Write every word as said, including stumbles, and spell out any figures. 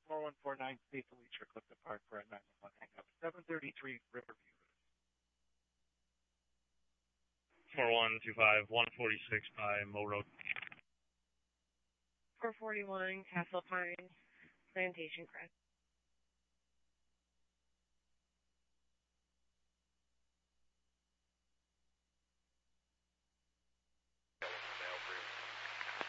four one four nine State Felicia, Clifton Park for a nine one one hangout. seven thirty-three Riverview. four one two five, one forty-six by Mo Road. four forty-one Castle Pines, Plantation Crest.